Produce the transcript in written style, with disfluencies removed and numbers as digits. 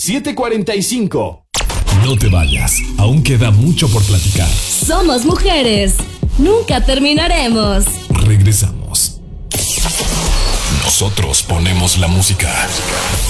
7:45. No te vayas, aún queda mucho por platicar. Somos mujeres, nunca terminaremos. Regresamos. Nosotros ponemos la música.